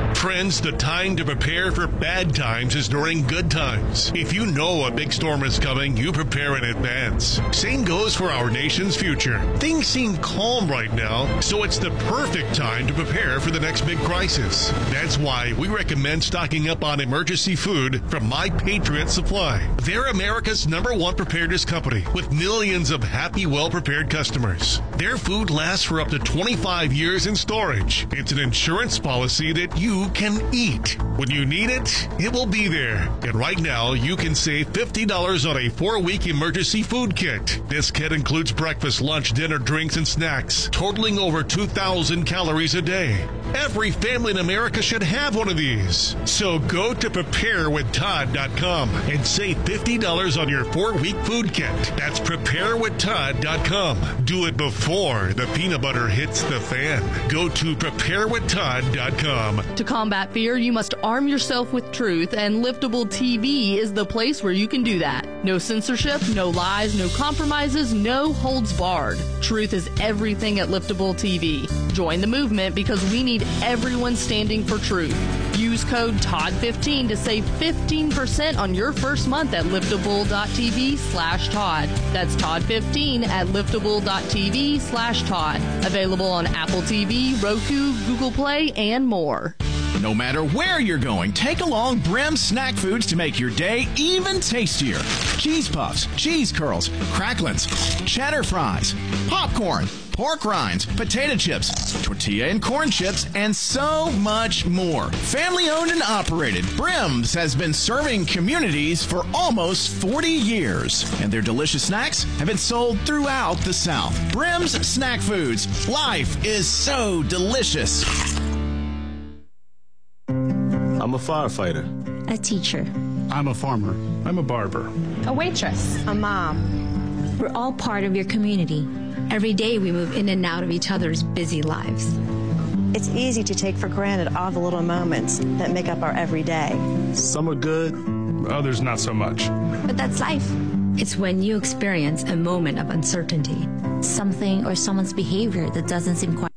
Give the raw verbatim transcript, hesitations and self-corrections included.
Friends, the time to prepare for bad times is during good times. If you know a big storm is coming, you prepare in advance. Same goes for our nation's future. Things seem calm right now, so it's the perfect time to prepare for the next big crisis. That's why we recommend stocking up on emergency food from My Patriot Supply. They're America's number one preparedness company with millions of happy, well-prepared customers. Their food lasts for up to twenty-five years in storage. It's an insurance policy that you can eat. When you need it, it will be there. And right now, you can save fifty dollars on a four-week emergency food kit. This kit includes breakfast, lunch, dinner, drinks, and snacks, totaling over two thousand calories a day. Every family in America should have one of these. So go to prepare with todd dot com and save fifty dollars on your four-week food kit. That's prepare with todd dot com. Do it before the peanut butter hits the fan. Go to prepare with todd dot com. To combat fear, you must arm yourself with truth, and Liftable T V is the place where you can do that. No censorship, no lies, no compromises, no holds barred. Truth is everything at Liftable T V. Join the movement because we need everyone standing for truth. Use code Todd fifteen to save fifteen percent on your first month at liftable.tv slash Todd. That's Todd fifteen at liftable.tv slash Todd. Available on Apple T V, Roku, Google Play, and more. No matter where you're going, take along Brim's snack foods to make your day even tastier. Cheese puffs, cheese curls, cracklins, cheddar fries, popcorn, pork rinds, potato chips, tortilla and corn chips, and so much more. Family owned and operated, Brim's has been serving communities for almost forty years. And their delicious snacks have been sold throughout the South. Brim's Snack Foods. Life is so delicious. I'm a firefighter. A teacher. I'm a farmer. I'm a barber. A waitress. A mom. We're all part of your community. Every day we move in and out of each other's busy lives. It's easy to take for granted all the little moments that make up our everyday. Some are good, others not so much. But that's life. It's when you experience a moment of uncertainty. Something or someone's behavior that doesn't seem quite